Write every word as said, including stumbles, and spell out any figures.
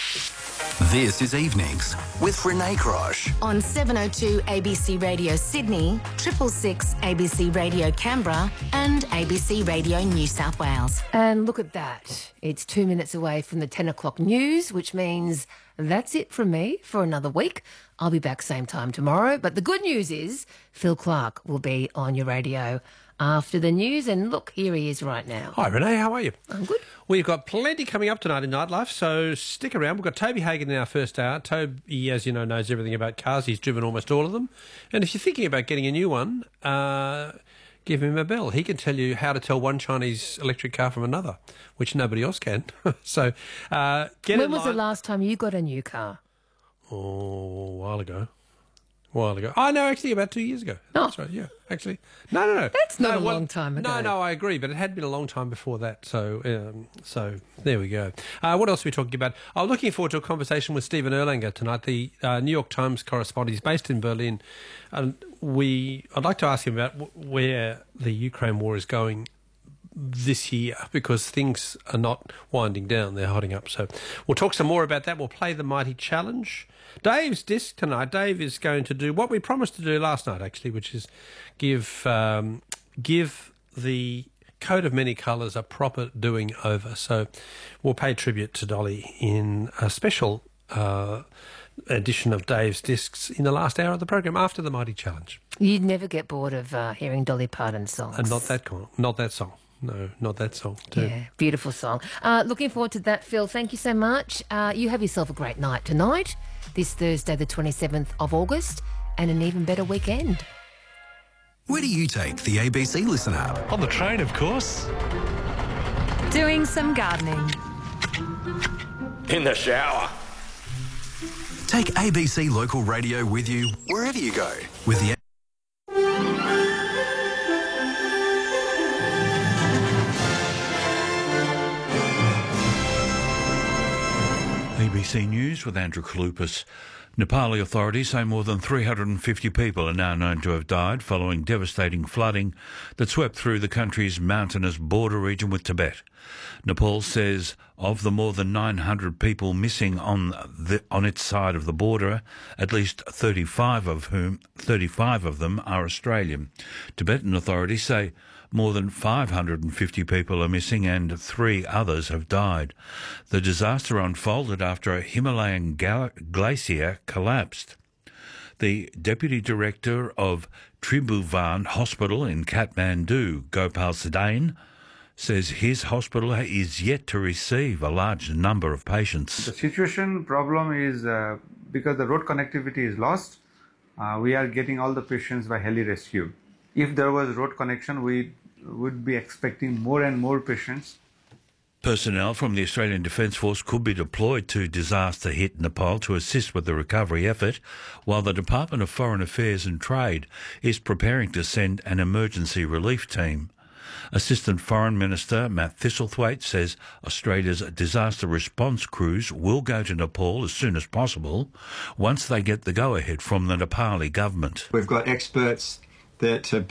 This is Evenings with Renee Crosh. On seven oh two A B C Radio Sydney, triple six A B C Radio Canberra and A B C Radio New South Wales. And look at that. It's two minutes away from the ten o'clock news, which means that's it from me for another week. I'll be back same time tomorrow. But the good news is Phil Clark will be on your radio after the news. And look, here he is right now. Hi, Renee. How are you? I'm good. We've got plenty coming up tonight in Nightlife, so stick around. We've got Toby Hagan in our first hour. Toby, as you know, knows everything about cars. He's driven almost all of them. And if you're thinking about getting a new one, uh, give him a bell. He can tell you how to tell one Chinese electric car from another, which nobody else can. so uh, get When in was line. the last time you got a new car? Oh, a while ago. A while ago. Oh, no, actually about two years ago. Oh. That's right, yeah, actually. No, no, no. That's not no, a well, long time ago. No, no, I agree, but it had been a long time before that. So um, so there we go. Uh, what else are we talking about? I'm looking forward to a conversation with Stephen Erlanger tonight, the uh, New York Times correspondent. He's based in Berlin. And we, I'd like to ask him about w- where the Ukraine war is going this year, because things are not winding down, they're hotting up. So we'll talk some more about that. We'll play the Mighty Challenge. Dave's disc tonight. Dave is going to do what we promised to do last night, actually, which is give um, give the Coat of Many Colours a proper doing over. So we'll pay tribute to Dolly in a special uh, edition of Dave's discs in the last hour of the program after the Mighty Challenge. You'd never get bored of uh, hearing Dolly Parton songs. And not that con- not that song. No, not that song. Too. Yeah, beautiful song. Uh, looking forward to that, Phil. Thank you so much. Uh, you have yourself a great night tonight, this Thursday the twenty-seventh of August, and an even better weekend. Where do you take the A B C Listen app? On the train, of course. Doing some gardening. In the shower. Take A B C Local Radio with you wherever you go with the A B C News with Andrew Kalupas. Nepali authorities say more than three hundred fifty people are now known to have died following devastating flooding that swept through the country's mountainous border region with Tibet. Nepal says of the more than nine hundred people missing on the, on its side of the border, at least thirty-five of whom thirty-five of them are Australian. Tibetan authorities say more than five hundred fifty people are missing and three others have died. The disaster unfolded after a Himalayan gal- glacier collapsed. The Deputy Director of Tribhuvan Hospital in Kathmandu, Gopal Sadain, says his hospital is yet to receive a large number of patients. The situation problem is uh, because the road connectivity is lost, uh, we are getting all the patients by heli rescue. If there was road connection, we would be expecting more and more patients. Personnel from the Australian Defence Force could be deployed to disaster-hit Nepal to assist with the recovery effort, while the Department of Foreign Affairs and Trade is preparing to send an emergency relief team. Assistant Foreign Minister Matt Thistlethwaite says Australia's disaster response crews will go to Nepal as soon as possible once they get the go-ahead from the Nepali government. We've got experts that have